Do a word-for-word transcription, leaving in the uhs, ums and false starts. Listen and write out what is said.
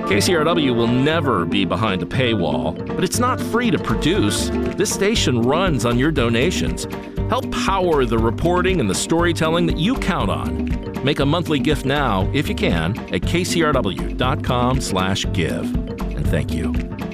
K C R W will never be behind a paywall, but it's not free to produce. This station runs on your donations. Help power the reporting and the storytelling that you count on. Make a monthly gift now, if you can, at kcrw.com slash give. And thank you.